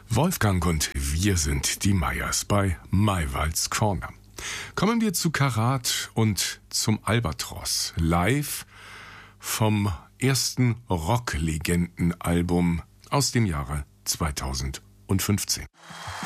Wolfgang und wir sind die Meyers bei Maywalds Corner. Kommen wir zu Karat und zum Albatros. Live vom ersten Rocklegenden-Album aus dem Jahre 2015.